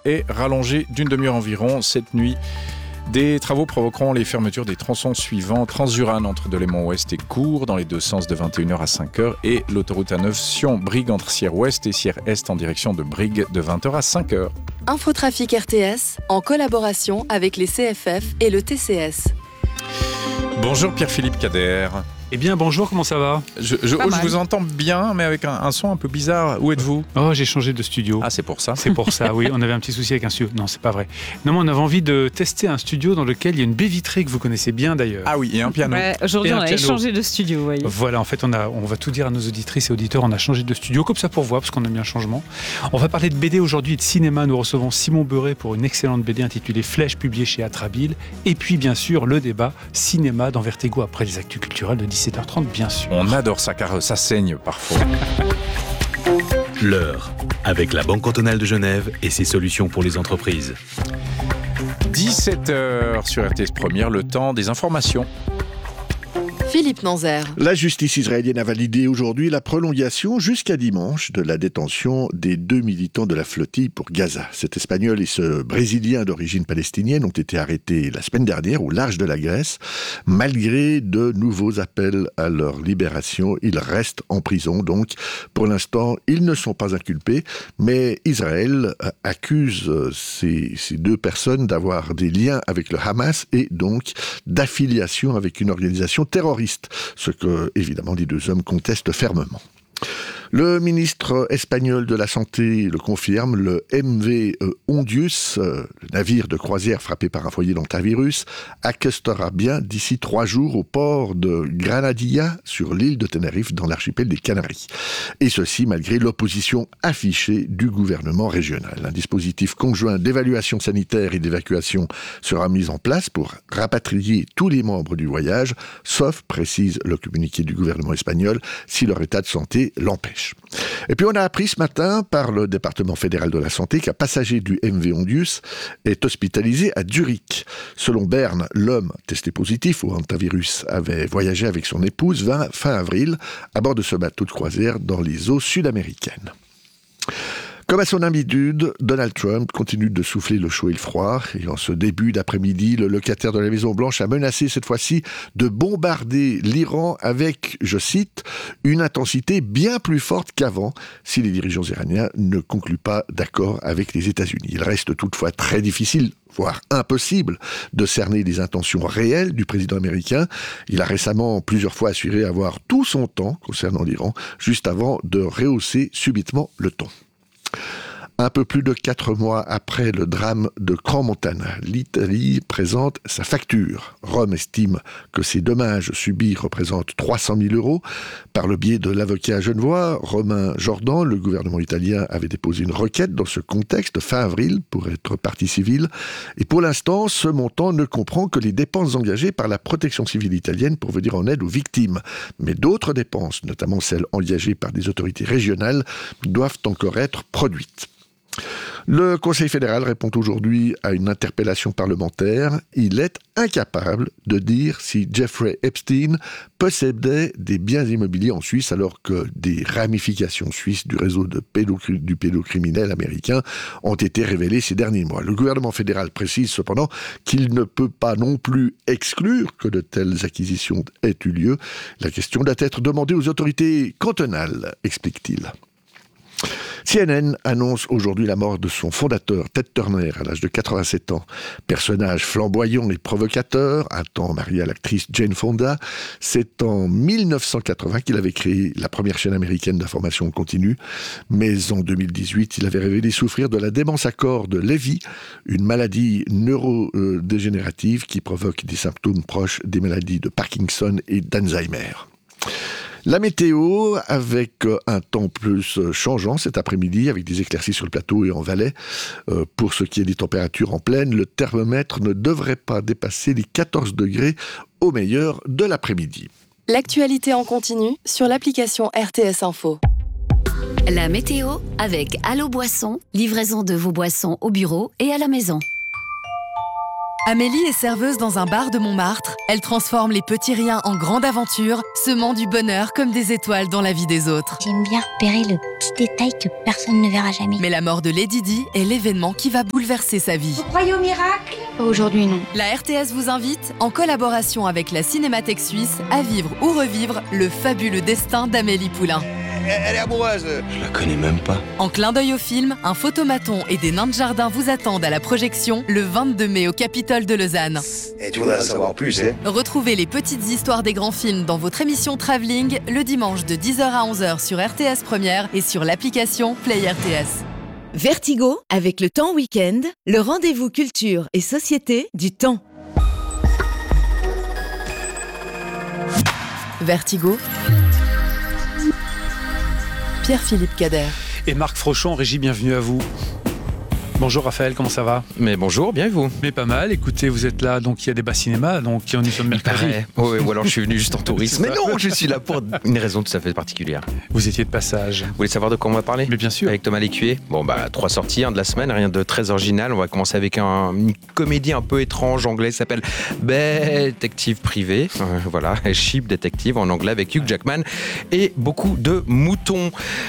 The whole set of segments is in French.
est rallongé d'une demi-heure environ cette nuit. Des travaux provoqueront les fermetures des tronçons suivants: Transurane entre Delémont-Ouest et Cours dans les deux sens de 21h à 5h et l'autoroute A9 Sion-Brigue entre Sierre-Ouest et Sierre-Est en direction de Brigue de 20h à 5h. Infotrafic RTS en collaboration avec les CFF et le TCS. Bonjour Pierre-Philippe Cader. Eh bien, bonjour, comment ça va ? Je vous entends bien, mais avec un son un peu bizarre. Où êtes-vous ? Oh, j'ai changé de studio. Ah, c'est pour ça ? C'est pour ça, oui. On avait un petit souci avec un studio. Non, c'est pas vrai. Non, mais on avait envie de tester un studio dans lequel il y a une baie vitrée que vous connaissez bien d'ailleurs. Ah oui, et un piano. Ouais, aujourd'hui, on a changé de studio, vous voyez. Voilà, en fait, on va tout dire à nos auditrices et auditeurs. On a changé de studio, comme ça pour voir, parce qu'on aime bien le changement. On va parler de BD aujourd'hui et de cinéma. Nous recevons Simon Beuret pour une excellente BD intitulée Flèche, publiée chez Atrabile. Et puis, bien sûr, le débat cinéma dans Vertigo après les actus culturels de 17h30, bien sûr. On adore ça car ça saigne parfois. L'heure, avec la Banque cantonale de Genève et ses solutions pour les entreprises. 17h sur RTS Première, le temps des informations. Philippe Nanzer. La justice israélienne a validé aujourd'hui la prolongation jusqu'à dimanche de la détention des 2 militants de la flottille pour Gaza. Cet Espagnol et ce Brésilien d'origine palestinienne ont été arrêtés la semaine dernière au large de la Grèce. Malgré de nouveaux appels à leur libération, ils restent en prison. Donc, pour l'instant, ils ne sont pas inculpés, mais Israël accuse ces 2 personnes d'avoir des liens avec le Hamas et donc d'affiliation avec une organisation terroriste. Ce que, évidemment, les 2 hommes contestent fermement. Le ministre espagnol de la Santé le confirme, le MV Ondius, le navire de croisière frappé par un foyer d'hantavirus, accostera bien d'ici 3 jours au port de Granadilla, sur l'île de Tenerife, dans l'archipel des Canaries. Et ceci malgré l'opposition affichée du gouvernement régional. Un dispositif conjoint d'évaluation sanitaire et d'évacuation sera mis en place pour rapatrier tous les membres du voyage, sauf, précise le communiqué du gouvernement espagnol, si leur état de santé l'empêche. Et puis on a appris ce matin par le département fédéral de la santé qu'un passager du MV Ondius est hospitalisé à Zurich. Selon Berne, l'homme testé positif au hantavirus avait voyagé avec son épouse fin avril à bord de ce bateau de croisière dans les eaux sud-américaines. Comme à son habitude, Donald Trump continue de souffler le chaud et le froid. Et en ce début d'après-midi, le locataire de la Maison-Blanche a menacé cette fois-ci de bombarder l'Iran avec, je cite, une intensité bien plus forte qu'avant si les dirigeants iraniens ne concluent pas d'accord avec les États-Unis. Il reste toutefois très difficile, voire impossible, de cerner les intentions réelles du président américain. Il a récemment plusieurs fois assuré avoir tout son temps concernant l'Iran, juste avant de rehausser subitement le ton. Un peu plus de 4 mois après le drame de Crans-Montana, l'Italie présente sa facture. Rome estime que ces dommages subis représentent 300 000 €. Par le biais de l'avocat genevois Romain Jordan, le gouvernement italien avait déposé une requête dans ce contexte fin avril pour être partie civile. Et pour l'instant, ce montant ne comprend que les dépenses engagées par la protection civile italienne pour venir en aide aux victimes. Mais d'autres dépenses, notamment celles engagées par des autorités régionales, doivent encore être produites. Le Conseil fédéral répond aujourd'hui à une interpellation parlementaire. Il est incapable de dire si Jeffrey Epstein possédait des biens immobiliers en Suisse alors que des ramifications suisses du réseau du pédocriminel américain ont été révélées ces derniers mois. Le gouvernement fédéral précise cependant qu'il ne peut pas non plus exclure que de telles acquisitions aient eu lieu. La question doit être demandée aux autorités cantonales, explique-t-il. CNN annonce aujourd'hui la mort de son fondateur, Ted Turner, à l'âge de 87 ans. Personnage flamboyant et provocateur, un temps marié à l'actrice Jane Fonda, c'est en 1980 qu'il avait créé la première chaîne américaine d'information continue. Mais en 2018, il avait révélé souffrir de la démence à corps de Lévy, une maladie neurodégénérative qui provoque des symptômes proches des maladies de Parkinson et d'Alzheimer. La météo, avec un temps plus changeant cet après-midi, avec des éclaircies sur le plateau et en Valais. Pour ce qui est des températures en plaine, le thermomètre ne devrait pas dépasser les 14 degrés au meilleur de l'après-midi. L'actualité en continu sur l'application RTS Info. La météo avec Allo Boisson, livraison de vos boissons au bureau et à la maison. Amélie est serveuse dans un bar de Montmartre. Elle transforme les petits riens en grandes aventures, semant du bonheur comme des étoiles dans la vie des autres. J'aime bien repérer le petit détail que personne ne verra jamais. Mais la mort de Lady Di est l'événement qui va bouleverser sa vie. Vous croyez au miracle ? Aujourd'hui, non. La RTS vous invite, en collaboration avec la Cinémathèque suisse, à vivre ou revivre le fabuleux destin d'Amélie Poulain. Elle est amoureuse. Je la connais même pas. En clin d'œil au film, un photomaton et des nains de jardin vous attendent à la projection le 22 mai au Capitole de Lausanne. Et tu voudrais en savoir plus, hein ? Retrouvez les petites histoires des grands films dans votre émission Travelling le dimanche de 10h à 11h sur RTS Première et sur l'application Play RTS. Vertigo, avec le Temps Week-end, le rendez-vous culture et société du Temps. Vertigo, Pierre-Philippe Cader. Et Marc Frochon, régie, bienvenue à vous. Bonjour Raphaël, comment ça va ? Mais bonjour, bien et vous ? Mais pas mal, écoutez, vous êtes là, donc il y a des bas cinéma, donc nous sommes mercredi. Oui, ou alors je suis venu juste en tourisme. Mais non, je suis là pour une raison tout à fait particulière. Vous étiez de passage. Vous voulez savoir de quoi on va parler ? Mais bien sûr. Avec Thomas Lécuyer. Bon, 3 sorties de la semaine, rien de très original. On va commencer avec une comédie un peu étrange anglaise, s'appelle Détective privé. Voilà, Ship Detective en anglais avec Hugh Jackman et beaucoup de moutons.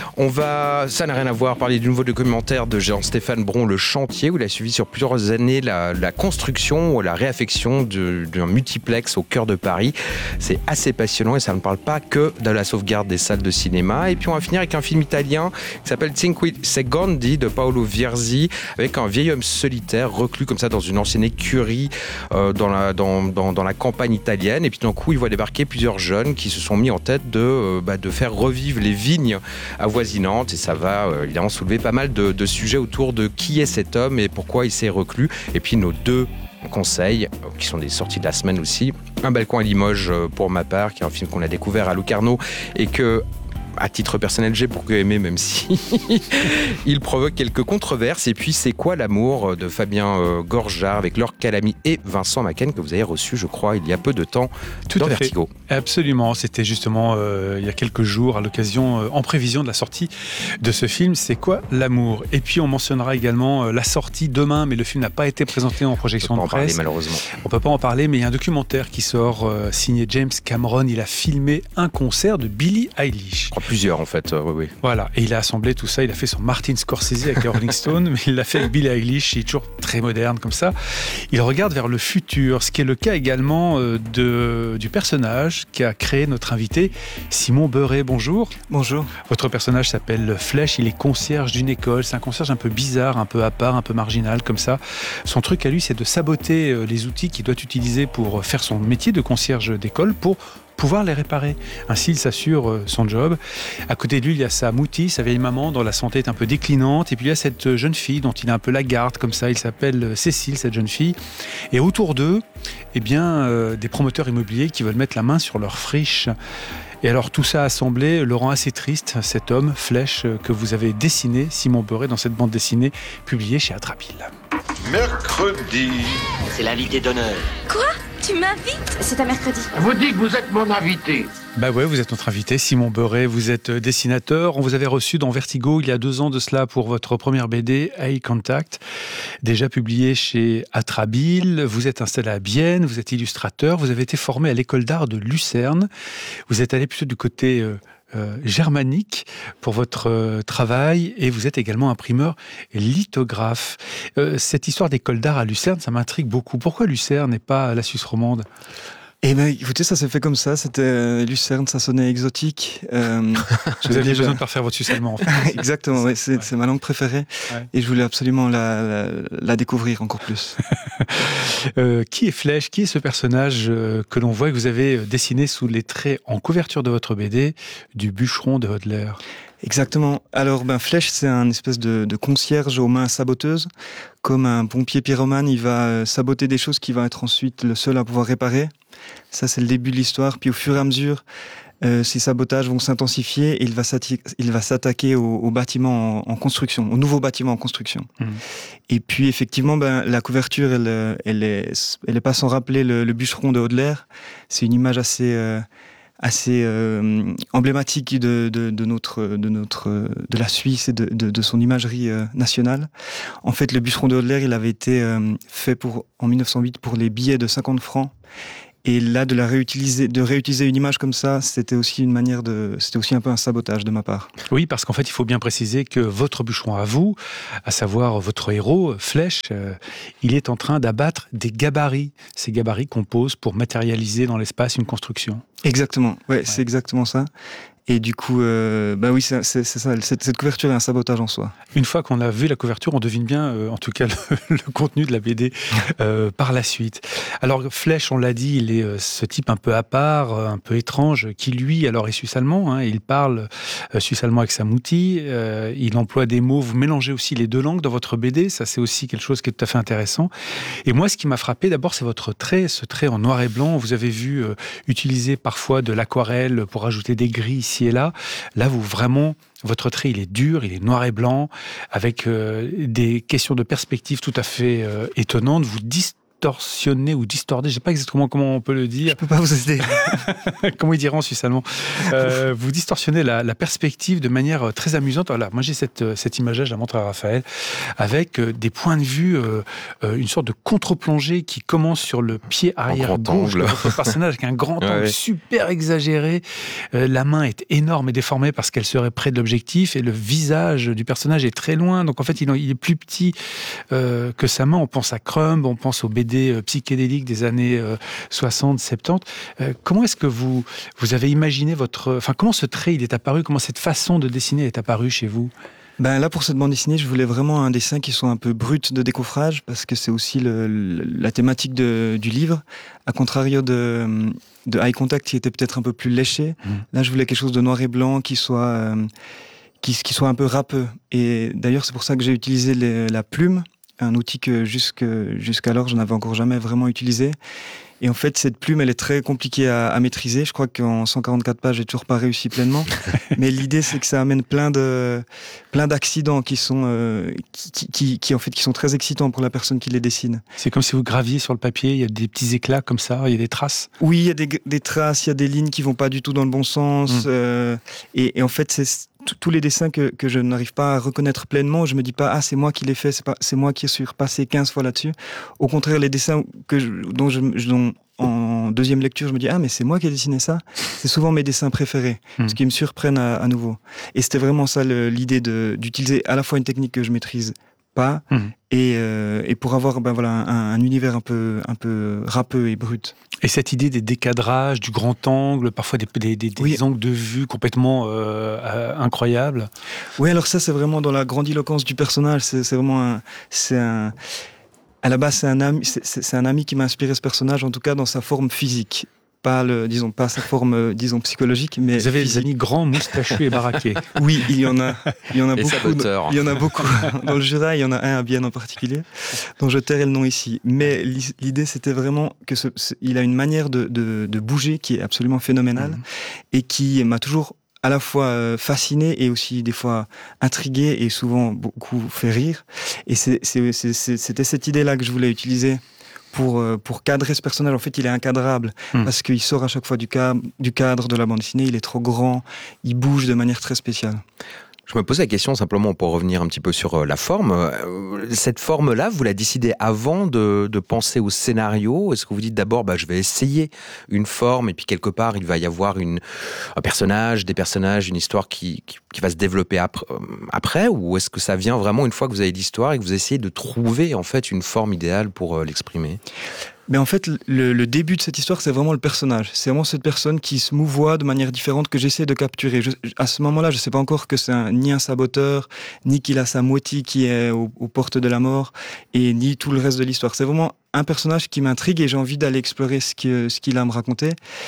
Ça n'a rien à voir, parler du nouveau documentaire de Jean-Stéphane Bron, Le Chantier, où il a suivi sur plusieurs années la construction ou la réaffection d'un multiplex au cœur de Paris. C'est assez passionnant et ça ne parle pas que de la sauvegarde des salles de cinéma. Et puis on va finir avec un film italien qui s'appelle Cinque Secondi de Paolo Vierzi, avec un vieil homme solitaire reclus comme ça dans une ancienne écurie dans la campagne italienne. Et puis d'un coup, il voit débarquer plusieurs jeunes qui se sont mis en tête de faire revivre les vignes avoisinantes. Et ça va évidemment soulever pas mal de sujets autour de qui est cet homme et pourquoi il s'est reclus. Et puis nos 2 conseils, qui sont des sorties de la semaine aussi. Un balcon à Limoges pour ma part, qui est un film qu'on a découvert à Locarno et que, à titre personnel, j'ai beaucoup aimé, même si il provoque quelques controverses. Et puis, C'est quoi l'amour de Fabien Gorjard avec Laure Calamy et Vincent Macken, que vous avez reçu, je crois, il y a peu de temps dans Vertigo. Absolument, c'était justement il y a quelques jours à l'occasion, en prévision de la sortie de ce film, C'est quoi l'amour ? Et puis on mentionnera également la sortie demain, mais le film n'a pas été présenté en projection de presse. On ne peut pas en parler, malheureusement. On ne peut pas en parler, mais il y a un documentaire qui sort signé James Cameron. Il a filmé un concert de Billie Eilish. Plusieurs en fait, oui. Voilà, et il a assemblé tout ça, il a fait son Martin Scorsese avec les Rolling Stones, mais il l'a fait avec Billie Eilish, il est toujours très moderne comme ça. Il regarde vers le futur, ce qui est le cas également du personnage qui a créé notre invité, Simon Beuret. Bonjour. Bonjour. Votre personnage s'appelle Flèche, il est concierge d'une école, c'est un concierge un peu bizarre, un peu à part, un peu marginal comme ça. Son truc à lui, c'est de saboter les outils qu'il doit utiliser pour faire son métier de concierge d'école pour pouvoir les réparer. Ainsi, il s'assure son job. À côté de lui, il y a sa Mouti, sa vieille maman, dont la santé est un peu déclinante. Et puis, il y a cette jeune fille dont il a un peu la garde, comme ça. Il s'appelle Cécile, cette jeune fille. Et autour d'eux, des promoteurs immobiliers qui veulent mettre la main sur leur friche. Et alors, tout ça assemblé le rend assez triste, cet homme, Flèche, que vous avez dessiné, Simon Beuret, dans cette bande dessinée publiée chez Atrabile. Mercredi. C'est l'invité d'honneur. Quoi ? Tu m'invites ? C'est à mercredi. Vous dites que vous êtes mon invité. Bah ouais, vous êtes notre invité, Simon Beuret, vous êtes dessinateur. On vous avait reçu dans Vertigo il y a 2 ans de cela pour votre première BD, Eye Contact, déjà publiée chez Atrabile. Vous êtes installé à Bienne, vous êtes illustrateur, vous avez été formé à l'école d'art de Lucerne. Vous êtes allé plutôt du côté germanique pour votre travail et vous êtes également imprimeur et lithographe. Cette histoire d'école d'art à Lucerne, ça m'intrigue beaucoup. Pourquoi Lucerne et pas la Suisse romande ? Eh bien, écoutez, ça s'est fait comme ça. C'était Lucerne, ça sonnait exotique. Vous aviez besoin de faire votre suisse allemand, en fait. Exactement, ouais, c'est ma langue préférée. Ouais. Et je voulais absolument la découvrir encore plus. Qui est Flèche ? Qui est ce personnage que l'on voit et que vous avez dessiné sous les traits en couverture de votre BD du bûcheron de Hodler ? Exactement. Alors, Flèche, c'est un espèce de concierge aux mains saboteuses. Comme un pompier pyromane, il va saboter des choses qu'il va être ensuite le seul à pouvoir réparer. Ça, c'est le début de l'histoire. Puis au fur et à mesure, ces sabotages vont s'intensifier et il va s'attaquer aux bâtiments en construction, aux nouveaux bâtiments en construction. Mmh. Et puis, effectivement, la couverture, elle est pas sans rappeler le bûcheron de Hodler. C'est une image assez assez emblématique de la Suisse et de son imagerie nationale. En fait, le bûcheron de Hodler, il avait été fait en 1908 pour les billets de 50 francs. Et là, de réutiliser une image comme ça, c'était aussi un peu un sabotage de ma part. Oui, parce qu'en fait, il faut bien préciser que votre bûcheron à vous, à savoir votre héros, Flèche, il est en train d'abattre des gabarits. Ces gabarits qu'on pose pour matérialiser dans l'espace une construction. Exactement, ouais. C'est exactement ça. Et du coup, oui, c'est ça. Cette couverture est un sabotage en soi. Une fois qu'on a vu la couverture, on devine bien, en tout cas, le contenu de la BD par la suite. Alors, Flèche, on l'a dit, il est ce type un peu à part, un peu étrange, qui lui, alors est suisse-allemand. Hein, il parle suisse-allemand avec sa moutille. Il emploie des mots. Vous mélangez aussi les deux langues dans votre BD. Ça, c'est aussi quelque chose qui est tout à fait intéressant. Et moi, ce qui m'a frappé, d'abord, c'est votre trait, ce trait en noir et blanc. Vous avez vu utiliser parfois de l'aquarelle pour ajouter des gris ici et là. Là, votre trait, il est dur, il est noir et blanc, avec des questions de perspective tout à fait étonnantes. Vous distorsionnez ou distordez, je ne sais pas exactement comment on peut le dire. Je ne peux pas vous aider. Comment ils diront en suisse allemand. Vous distorsionnez la perspective de manière très amusante. Voilà, moi, j'ai cette image-là, je la montre à Raphaël, avec des points de vue, une sorte de contre-plongée qui commence sur le pied arrière gauche de votre personnage, avec un grand angle super exagéré. La main est énorme et déformée parce qu'elle serait près de l'objectif, et le visage du personnage est très loin. Donc, en fait, il est plus petit que sa main. On pense à Crumb, on pense au BD psychédéliques des années 60, 70. Comment est-ce que vous avez imaginé comment ce trait il est apparu, comment cette façon de dessiner est apparue chez vous? Là, pour cette bande dessinée, je voulais vraiment un dessin qui soit un peu brut de décoffrage, parce que c'est aussi la thématique du livre, à contrario de Eye Contact, qui était peut-être un peu plus léché. Là, je voulais quelque chose de noir et blanc, qui soit un peu râpeux. Et d'ailleurs, c'est pour ça que j'ai utilisé la plume, un outil que jusqu'alors je n'avais encore jamais vraiment utilisé. Et en fait, cette plume, elle est très compliquée à maîtriser. Je crois qu'en 144 pages, j'ai toujours pas réussi pleinement. Mais l'idée, c'est que ça amène plein d'accidents qui sont très excitants pour la personne qui les dessine. C'est comme si vous graviez sur le papier, il y a des petits éclats comme ça, il y a des traces. Oui, il y a des traces, il y a des lignes qui vont pas du tout dans le bon sens. Et en fait, c'est tous les dessins que je n'arrive pas à reconnaître pleinement, je me dis pas c'est moi qui l'ai fait, c'est moi qui suis repassé 15 fois là-dessus. Au contraire, les dessins dont en deuxième lecture, je me dis mais c'est moi qui ai dessiné ça. C'est souvent mes dessins préférés, parce qu'ils me surprennent à nouveau. Et c'était vraiment ça l'idée d'utiliser à la fois une technique que je maîtrise pas et pour avoir un univers un peu râpeux et brut. Et cette idée des décadrages, du grand angle, parfois des angles de vue complètement incroyables. Oui, alors ça, c'est vraiment dans la grandiloquence du personnage. C'est vraiment à la base, c'est un ami qui m'a inspiré ce personnage, en tout cas dans sa forme physique. Pas sa forme, psychologique, mais vous avez physique. des amis grands, moustachus et baraqués. Oui, il y en a beaucoup. Saboteurs. Il y en a beaucoup. Dans le Jura, il y en a un à Bienne en particulier, dont je tairai le nom ici. Mais l'idée, c'était vraiment que il a une manière de bouger qui est absolument phénoménale et qui m'a toujours à la fois fasciné et aussi des fois intrigué et souvent beaucoup fait rire. Et c'était cette idée-là que je voulais utiliser pour cadrer ce personnage. En fait, il est incadrable parce qu'il sort à chaque fois du cadre de la bande dessinée. Il est trop grand, il bouge de manière très spéciale. Je me posais la question simplement pour revenir un petit peu sur la forme. Cette forme-là, vous la décidez avant de penser au scénario? Est-ce que vous dites d'abord, je vais essayer une forme et puis quelque part, il va y avoir un personnage, des personnages, une histoire qui va se développer après? Ou est-ce que ça vient vraiment une fois que vous avez l'histoire et que vous essayez de trouver en fait une forme idéale pour l'exprimer? Mais en fait, le début de cette histoire, c'est vraiment le personnage. C'est vraiment cette personne qui se mouvoie de manière différente que j'essaie de capturer. À ce moment-là, je ne sais pas encore que c'est ni un saboteur, ni qu'il a sa moitié qui est aux portes de la mort, et ni tout le reste de l'histoire. C'est vraiment un personnage qui m'intrigue et j'ai envie d'aller explorer ce qu'il a à me raconter.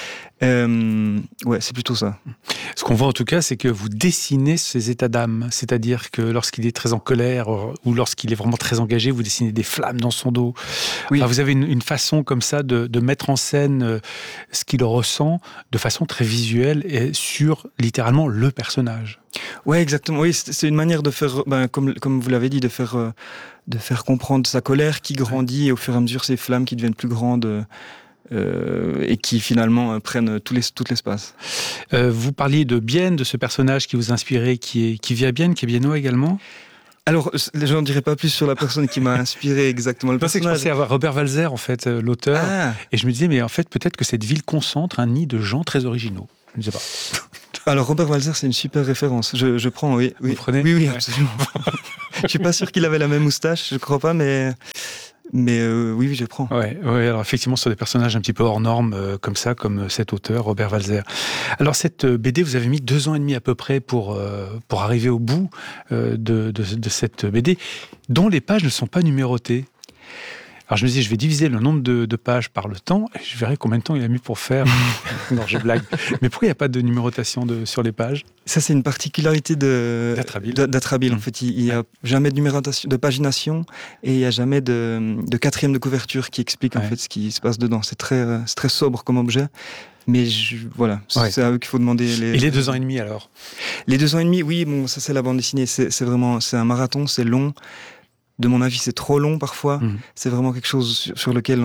C'est plutôt ça. Ce qu'on voit en tout cas, c'est que vous dessinez ses états d'âme. C'est-à-dire que lorsqu'il est très en colère ou lorsqu'il est vraiment très engagé, vous dessinez des flammes dans son dos. Oui. Vous avez une façon comme ça de mettre en scène ce qu'il ressent de façon très visuelle et sur littéralement le personnage. Oui, exactement. Oui, c'est une manière de faire, comme vous l'avez dit, de faire comprendre sa colère qui grandit et au fur et à mesure ses flammes qui deviennent plus grandes. et qui finalement prennent tout l'espace. Vous parliez de Bienne, de ce personnage qui vous inspirait, qui vit à Bienne, qui est biennois également. Alors, je n'en dirai pas plus sur la personne qui m'a inspiré exactement le personnage. Je pensais à Robert Walser, en fait, l'auteur, et je me disais, mais en fait, peut-être que cette ville concentre un nid de gens très originaux. Je ne sais pas. Alors, Robert Walser, c'est une super référence. Je prends, oui. Vous prenez ? Oui, absolument. Je ne suis pas sûr qu'il avait la même moustache, je ne crois pas, mais oui, je prends. Ouais, alors effectivement, sur des personnages un petit peu hors normes, comme cet auteur, Robert Walser. Alors, cette BD, vous avez mis 2 ans et demi à peu près pour arriver au bout de cette BD, dont les pages ne sont pas numérotées. Alors je me dis, je vais diviser le nombre de pages par le temps, et je verrai combien de temps il a mis pour faire. Non, je blague. Mais pourquoi il n'y a pas de numérotation sur les pages ? Ça, c'est une particularité d'Atrabile. En fait, il n'y a jamais de numérotation, de pagination, et il n'y a jamais de quatrième de couverture qui explique en fait ce qui se passe dedans. C'est très sobre comme objet. Mais voilà, c'est à eux qu'il faut demander. Et les 2 ans et demi alors ? Les 2 ans et demi, oui, bon, ça c'est la bande dessinée. C'est un marathon, c'est long. De mon avis, c'est trop long parfois. C'est vraiment quelque chose sur lequel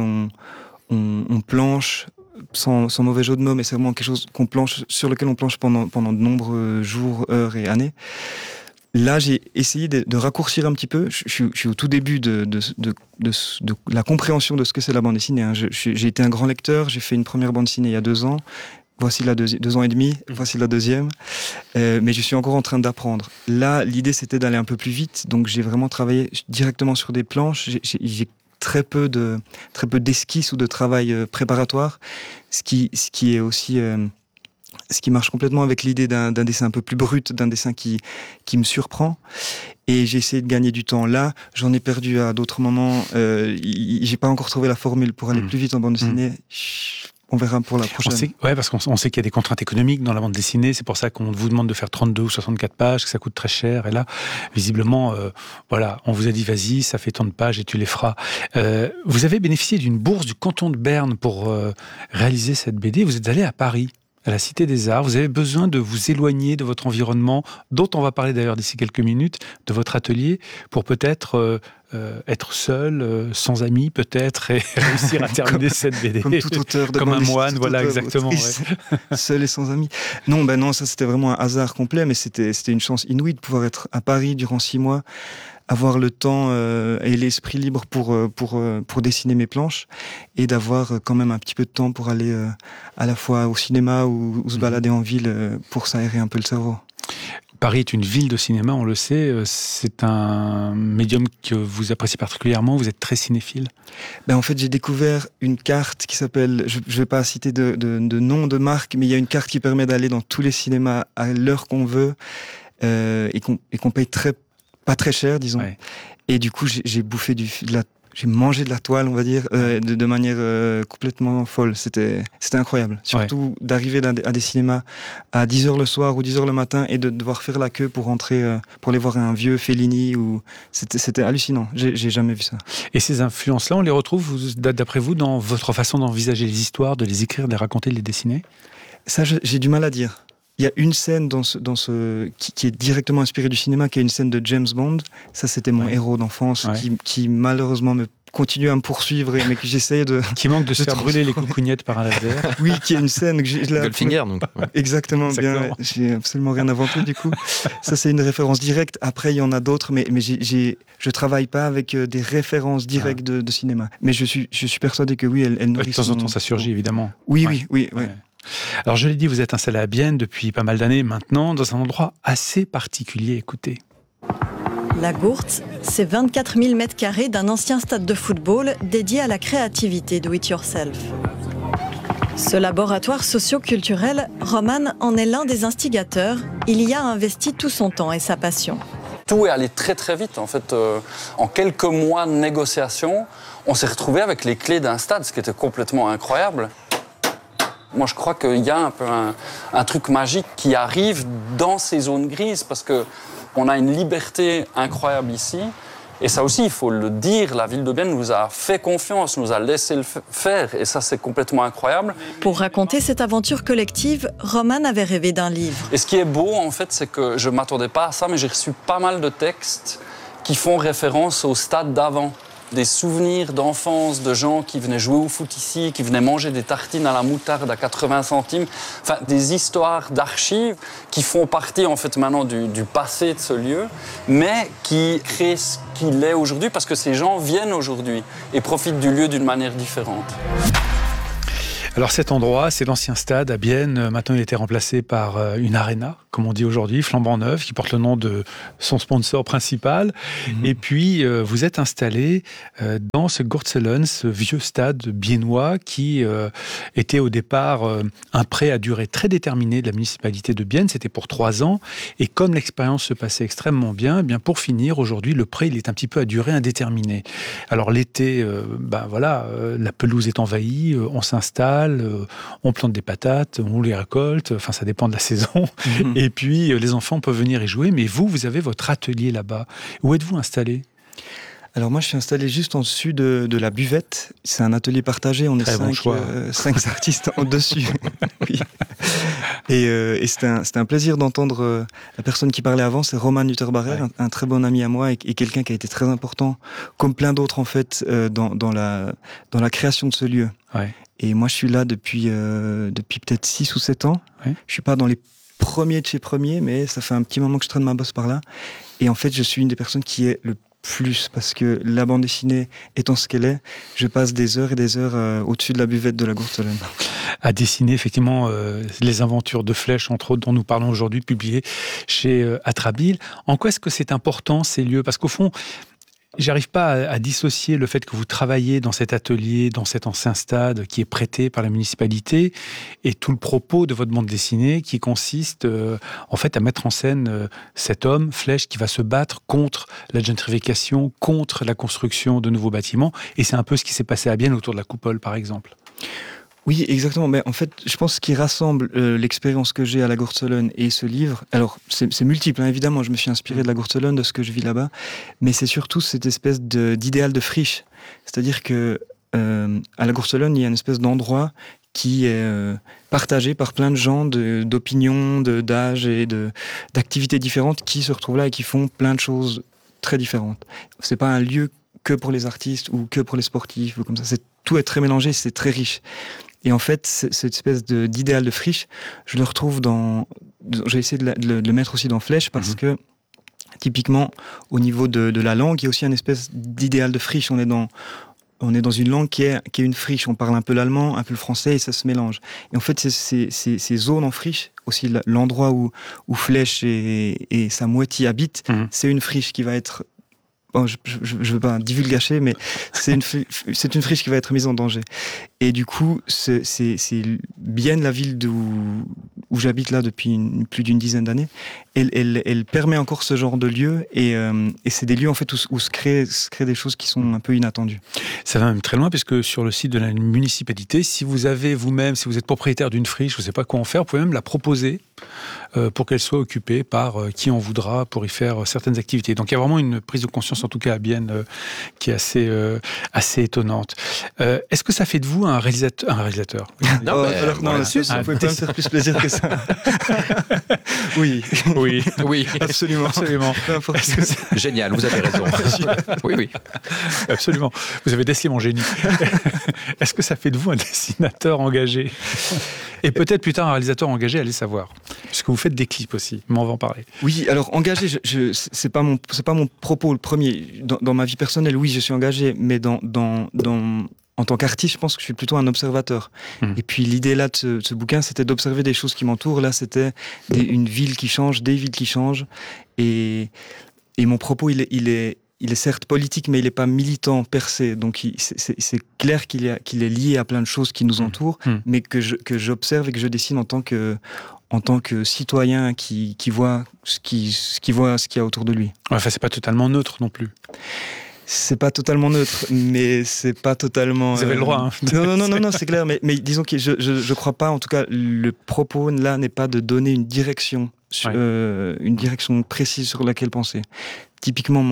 on planche, sans mauvais jeu de mots, mais c'est vraiment quelque chose sur lequel on planche pendant de nombreux jours, heures et années. Là, j'ai essayé de raccourcir un petit peu. Je suis au tout début de la compréhension de ce que c'est la bande dessinée. J'ai été un grand lecteur. J'ai fait une première bande dessinée il y a 2 ans. Voici 2 ans et demi, voici la deuxième. Mais je suis encore en train d'apprendre. Là, l'idée, c'était d'aller un peu plus vite. Donc, j'ai vraiment travaillé directement sur des planches. J'ai très peu d'esquisses ou de travail préparatoire. Ce qui est aussi... ce qui marche complètement avec l'idée d'un dessin un peu plus brut, d'un dessin qui me surprend. Et j'ai essayé de gagner du temps là. J'en ai perdu à d'autres moments. J'ai pas encore trouvé la formule pour aller plus vite en bande dessinée. On verra pour la prochaine. Parce qu'on sait qu'il y a des contraintes économiques dans la bande dessinée. C'est pour ça qu'on vous demande de faire 32 ou 64 pages, que ça coûte très cher. Et là, visiblement, on vous a dit, vas-y, ça fait tant de pages et tu les feras. Vous avez bénéficié d'une bourse du canton de Berne pour réaliser cette BD. Vous êtes allé à Paris, à la Cité des Arts. Vous avez besoin de vous éloigner de votre environnement, dont on va parler d'ailleurs d'ici quelques minutes, de votre atelier, pour peut-être être seul, sans amis peut-être, et réussir à terminer cette BD. Comme tout auteur de comme un moine, auteur, exactement. Seul et sans amis. Non, ça c'était vraiment un hasard complet, mais c'était une chance inouïe de pouvoir être à Paris durant 6 mois, avoir le temps et l'esprit libre pour dessiner mes planches, et d'avoir quand même un petit peu de temps pour aller à la fois au cinéma ou se balader en ville pour s'aérer un peu le cerveau. Paris est une ville de cinéma, on le sait. C'est un médium que vous appréciez particulièrement. Vous êtes très cinéphile. En fait, j'ai découvert une carte qui s'appelle... Je ne vais pas citer de nom de marque, mais il y a une carte qui permet d'aller dans tous les cinémas à l'heure qu'on veut et qu'on paye pas très cher, disons. Ouais. Et du coup, j'ai bouffé j'ai mangé de la toile, on va dire, de manière complètement folle. C'était incroyable. Surtout d'arriver à des cinémas à 10h le soir ou 10h le matin et de devoir faire la queue pour rentrer, pour aller voir un vieux Fellini. C'était hallucinant. J'ai jamais vu ça. Et ces influences-là, on les retrouve, d'après vous, dans votre façon d'envisager les histoires, de les écrire, de les raconter, de les dessiner ? Ça, j'ai du mal à dire. Il y a une scène qui est directement inspirée du cinéma, qui est une scène de James Bond. Ça, c'était mon héros d'enfance, qui malheureusement continue à me poursuivre, mais que j'essaye de... Qui manque de se faire brûler les coucougnettes par un laser. Oui, qui est une scène que j'ai... Goldfinger, donc. Exactement, bien. J'ai absolument rien inventé, du coup. Ça, c'est une référence directe. Après, il y en a d'autres, mais je travaille pas avec des références directes de cinéma. Mais je suis persuadé que oui, elles nourrissent... De temps en temps, ça surgit, évidemment. Oui. Alors, je l'ai dit, vous êtes installé à Bienne depuis pas mal d'années maintenant, dans un endroit assez particulier. Écoutez. La Gourtz, c'est 24 000 m² d'un ancien stade de football dédié à la créativité do it yourself. Ce laboratoire socio-culturel, Roman en est l'un des instigateurs. Il y a investi tout son temps et sa passion. Tout est allé très très vite. En fait, en quelques mois de négociation, on s'est retrouvé avec les clés d'un stade, ce qui était complètement incroyable. Moi, je crois qu'il y a un peu un truc magique qui arrive dans ces zones grises, parce qu'on a une liberté incroyable ici. Et ça aussi, il faut le dire, la ville de Bienne nous a fait confiance, nous a laissé le faire. Et ça, c'est complètement incroyable. Pour raconter cette aventure collective, Roman avait rêvé d'un livre. Et ce qui est beau, en fait, c'est que je ne m'attendais pas à ça, mais j'ai reçu pas mal de textes qui font référence au stade d'avant. des souvenirs d'enfance de gens qui venaient jouer au foot ici, qui venaient manger des tartines à la moutarde à 80 centimes. Enfin, des histoires d'archives qui font partie en fait maintenant du passé de ce lieu, mais qui créent ce qu'il est aujourd'hui parce que ces gens viennent aujourd'hui et profitent du lieu d'une manière différente. Alors cet endroit, c'est l'ancien stade à Bienne. Maintenant, il a été remplacé par une arena, comme on dit aujourd'hui, flambant neuve, qui porte le nom de son sponsor principal. Et puis, vous êtes installé dans ce Gurtzelen, ce vieux stade biennois qui était au départ un prêt à durée très déterminée de la municipalité de Bienne. C'était pour 3 ans. Et comme l'expérience se passait extrêmement bien, eh bien pour finir, aujourd'hui, le prêt, il est un petit peu à durée indéterminée. Alors l'été, la pelouse est envahie, on s'installe, on plante des patates, on les récolte, enfin ça dépend de la saison. Et puis les enfants peuvent venir y jouer, mais vous avez votre atelier là-bas. Où êtes-vous installé ? Alors moi je suis installé juste en dessus de la buvette. C'est un atelier partagé, on est 5 artistes en dessus. Oui. Et c'était un plaisir d'entendre la personne qui parlait avant, c'est Roman Utterbarer, un très bon ami à moi et quelqu'un qui a été très important, comme plein d'autres en fait, dans la création de ce lieu. Ouais. Et moi je suis là depuis peut-être 6 ou 7 ans. Ouais. Je suis pas dans les premiers de chez premiers, mais ça fait un petit moment que je traîne ma bosse par là. Et en fait je suis une des personnes qui est le plus, parce que la bande dessinée étant ce qu'elle est, je passe des heures et des heures au-dessus de la buvette de la Gurtzelen. À dessiner effectivement les aventures de Flèche, entre autres, dont nous parlons aujourd'hui, publiées chez Atrabile. En quoi est-ce que c'est important ces lieux ? Parce qu'au fond, j'arrive pas à dissocier le fait que vous travaillez dans cet atelier, dans cet ancien stade qui est prêté par la municipalité, et tout le propos de votre bande dessinée qui consiste en fait à mettre en scène cet homme, Flèche, qui va se battre contre la gentrification, contre la construction de nouveaux bâtiments. Et c'est un peu ce qui s'est passé à Bienne autour de la coupole, par exemple. Oui, exactement. Mais en fait, je pense qu'il rassemble l'expérience que j'ai à la Gurtzelen et ce livre. Alors, c'est multiple, hein, évidemment. Je me suis inspiré de la Gurtzelen, de ce que je vis là-bas. Mais c'est surtout cette espèce d'idéal de friche. C'est-à-dire que à la Gurtzelen, il y a une espèce d'endroit qui est partagé par plein de gens d'opinions, d'âges et d'activités différentes qui se retrouvent là et qui font plein de choses très différentes. C'est pas un lieu que pour les artistes ou que pour les sportifs ou comme ça. Tout est très mélangé, c'est très riche. Et en fait, cette espèce d'idéal de friche, je le retrouve j'ai essayé de le mettre aussi dans Flèche parce que, typiquement, au niveau de la langue, il y a aussi une espèce d'idéal de friche. On est dans une langue qui est une friche. On parle un peu l'allemand, un peu le français et ça se mélange. Et en fait, ces zones en friche, aussi l'endroit où Flèche et sa moitié habitent, c'est une friche qui va être... Bon, je veux pas divulgacher, mais c'est une friche qui va être mise en danger. Et du coup, c'est Bienne, la ville où j'habite là depuis plus d'une dizaine d'années. Elle permet encore ce genre de lieux et c'est des lieux en fait où se créent des choses qui sont un peu inattendues. Ça va même très loin puisque sur le site de la municipalité, si vous avez vous-même, si vous êtes propriétaire d'une friche, vous ne savez pas quoi en faire, vous pouvez même la proposer pour qu'elle soit occupée par qui en voudra pour y faire certaines activités. Donc il y a vraiment une prise de conscience, en tout cas à Bienne, qui est assez étonnante. Est-ce que ça fait de vous un réalisateur? Non, non, là-dessus, vous ne pouvez pas me faire plus plaisir que ça. Oui, absolument. Génial, vous avez raison. Oui. Absolument. Vous avez décelé mon génie. Est-ce que ça fait de vous un dessinateur engagé? Et peut-être plus tard un réalisateur engagé, allez savoir. Puisque vous faites des clips aussi, mais on va en parler. Oui, alors engagé, c'est pas mon propos le premier. Dans ma vie personnelle, oui, je suis engagé, mais en tant qu'artiste, je pense que je suis plutôt un observateur. Et puis l'idée là de ce bouquin, c'était d'observer des choses qui m'entourent. Là, c'était une ville qui change, des villes qui changent. Et mon propos, il est certes politique, mais il n'est pas militant per se. Donc c'est clair qu'il est lié à plein de choses qui nous entourent, mais que j'observe et que je dessine en tant que citoyen qui voit ce qu'il y a autour de lui. Enfin, c'est pas totalement neutre non plus. C'est pas totalement neutre, mais c'est pas totalement... Vous avez le droit. Non, c'est clair. Mais disons que je crois pas, en tout cas, le propos là n'est pas de donner une direction précise sur laquelle penser. Typiquement,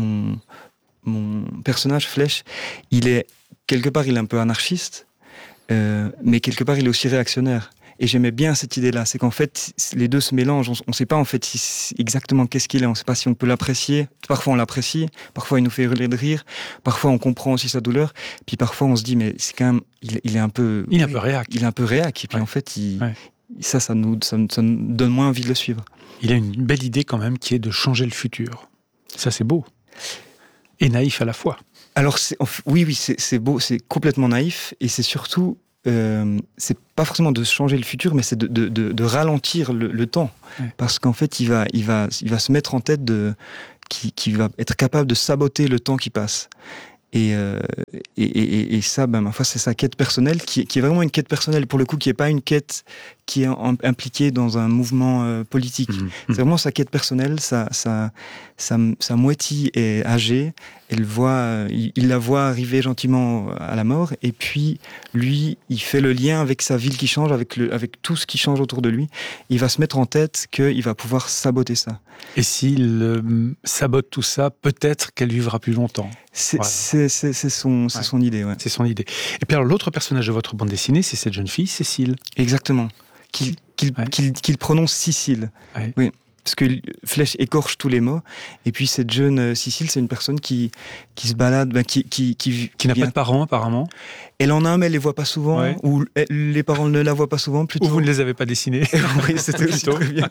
mon personnage, Flèche, quelque part, il est un peu anarchiste, mais quelque part, il est aussi réactionnaire. Et j'aimais bien cette idée-là. C'est qu'en fait, les deux se mélangent. On ne sait pas en fait exactement qu'est-ce qu'il est. On ne sait pas si on peut l'apprécier. Parfois, on l'apprécie. Parfois, il nous fait hurler de rire. Parfois, on comprend aussi sa douleur. Puis parfois, on se dit, mais c'est quand même... Il est un peu... Il est un peu réac. Il est un peu réac. Et puis en fait, ça nous donne moins envie de le suivre. Il a une belle idée quand même qui est de changer le futur. Ça, c'est beau. Et naïf à la fois. Alors, oui, c'est beau, c'est complètement naïf, et c'est surtout, c'est pas forcément de changer le futur, mais c'est de ralentir le temps. Ouais. Parce qu'en fait, il va se mettre en tête qu'il va être capable de saboter le temps qui passe. Et ça, ma foi, c'est sa quête personnelle, qui est vraiment une quête personnelle, pour le coup, qui n'est pas une quête qui est impliquée dans un mouvement politique. C'est vraiment sa quête personnelle. Sa moitié est âgée, il la voit arriver gentiment à la mort, et puis lui, il fait le lien avec sa ville qui change, avec tout ce qui change autour de lui. Il va se mettre en tête qu'il va pouvoir saboter ça. Et s'il sabote tout ça, peut-être qu'elle vivra plus longtemps. C'est son idée. Ouais. C'est son idée. Et puis alors, l'autre personnage de votre bande dessinée, c'est cette jeune fille, Cécile. Exactement. Qu'il prononce Cécile. Ouais. Oui. Parce que Flèche écorche tous les mots. Et puis cette jeune Cécile, c'est une personne qui se balade, qui n'a pas de parents apparemment. Elle en a un, mais elle les voit pas souvent. Ou les parents ne la voient pas souvent. Plutôt. Ou vous ne les avez pas dessinés. Oui, c'était aussi très bien.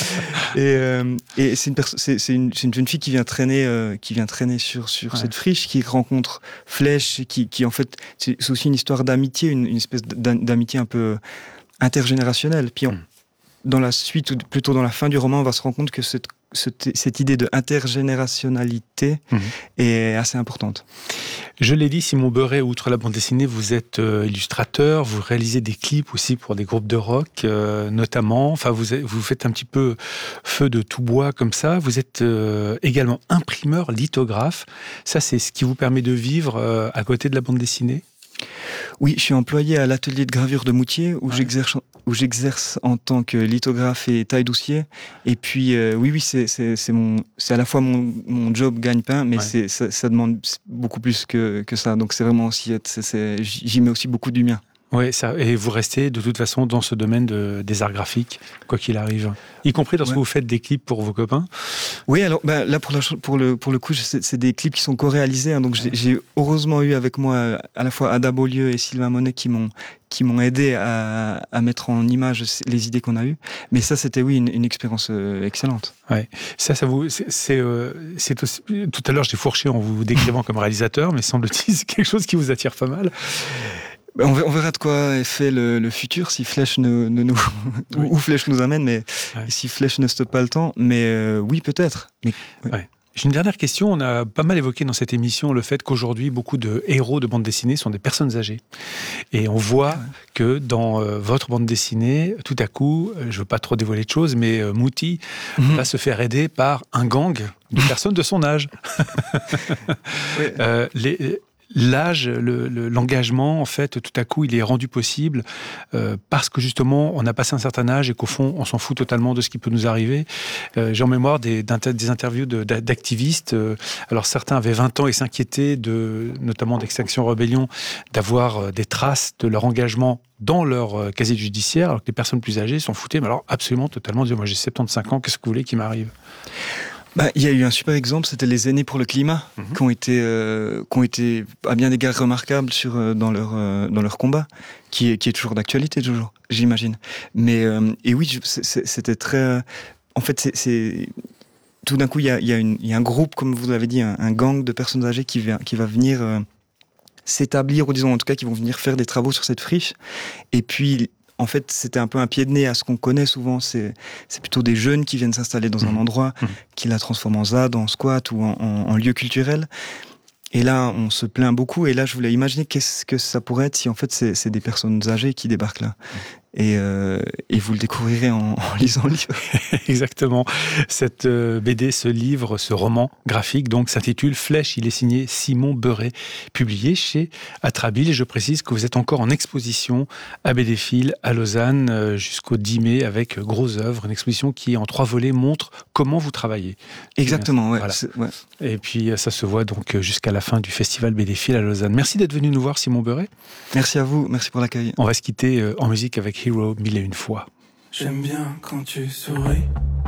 Et c'est une jeune fille qui vient traîner sur cette friche, qui rencontre Flèche, qui en fait c'est aussi une histoire d'amitié, une espèce d'amitié un peu intergénérationnelle. Puis dans la suite, ou plutôt dans la fin du roman, on va se rendre compte que cette idée de intergénérationnalité est assez importante. Je l'ai dit, Simon Beuret, outre la bande dessinée, vous êtes illustrateur, vous réalisez des clips aussi pour des groupes de rock, notamment. Enfin, vous faites un petit peu feu de tout bois comme ça. Vous êtes également imprimeur, lithographe. Ça, c'est ce qui vous permet de vivre à côté de la bande dessinée ? Oui, je suis employé à l'atelier de gravure de Moutier, où j'exerce en tant que lithographe et taille-doucier. Et puis, oui, c'est à la fois mon job gagne-pain, mais ça demande beaucoup plus que ça. Donc c'est vraiment aussi, j'y mets aussi beaucoup du mien. Oui, et vous restez de toute façon dans ce domaine des arts graphiques, quoi qu'il arrive. Y compris lorsque vous faites des clips pour vos copains. Oui, alors là pour le coup, c'est des clips qui sont co-réalisés. Hein, donc j'ai heureusement eu avec moi à la fois Ada Beaulieu et Sylvain Monet qui m'ont aidé à mettre en image les idées qu'on a eues. Mais ça, c'était une expérience excellente. Ouais. Ça vous, c'est aussi, tout à l'heure, j'ai fourché en vous décrivant comme réalisateur, mais semble-t-il, c'est quelque chose qui vous attire pas mal. On verra de quoi est fait le futur, si Flèche où Flèche nous amène, mais si Flèche ne stoppe pas le temps. Mais oui, peut-être. Mais, J'ai une dernière question. On a pas mal évoqué dans cette émission le fait qu'aujourd'hui, beaucoup de héros de bande dessinée sont des personnes âgées. Et on voit que dans votre bande dessinée, tout à coup, je ne veux pas trop dévoiler de choses, mais Mouti va se faire aider par un gang de personnes de son âge. L'âge, l'engagement, en fait, tout à coup, il est rendu possible parce que justement, on a passé un certain âge et qu'au fond, on s'en fout totalement de ce qui peut nous arriver. J'ai en mémoire des interviews d'activistes. Alors, certains avaient 20 ans et s'inquiétaient, notamment d'Extinction Rebellion, d'avoir des traces de leur engagement dans leur casier judiciaire, alors que les personnes plus âgées s'en foutaient, mais alors absolument, totalement, disaient, moi j'ai 75 ans, qu'est-ce que vous voulez qui m'arrive ? Il y a eu un super exemple, c'était les Aînés pour le climat, qui ont été à bien d'égards remarquables dans leur combat, qui est toujours d'actualité, toujours, j'imagine. Mais et oui, c'était très. En fait, c'est tout d'un coup, il y a un groupe, comme vous l'avez dit, un gang de personnes âgées qui va venir s'établir, ou disons en tout cas, qui vont venir faire des travaux sur cette friche. Et puis, en fait, c'était un peu un pied de nez à ce qu'on connaît souvent. C'est plutôt des jeunes qui viennent s'installer dans un endroit, qui la transforment en ZAD, en squat ou en lieu culturel. Et là, on se plaint beaucoup. Et là, je voulais imaginer qu'est-ce que ça pourrait être si, en fait, c'est des personnes âgées qui débarquent là. Et vous le découvrirez en lisant le livre. Exactement. Cette BD, ce livre, ce roman graphique, donc, s'intitule Flèche. Il est signé Simon Beuret, publié chez Atrabile. Et je précise que vous êtes encore en exposition à BDphile à Lausanne jusqu'au 10 mai avec Gros Œuvres, une exposition qui, en 3 volets, montre comment vous travaillez. Exactement, ouais. Voilà. Et puis, ça se voit donc jusqu'à la fin du festival BDphile à Lausanne. Merci d'être venu nous voir, Simon Beuret. Merci à vous, merci pour l'accueil. On va se quitter en musique avec Hero 1001 fois. J'aime bien quand tu souris.